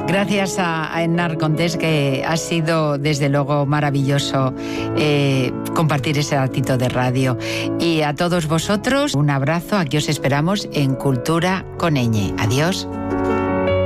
Gracias a Hernán Cortés, que ha sido desde luego maravilloso compartir ese ratito de radio. Y a todos vosotros, un abrazo. Aquí os esperamos en Cultura con Ñ. Adiós.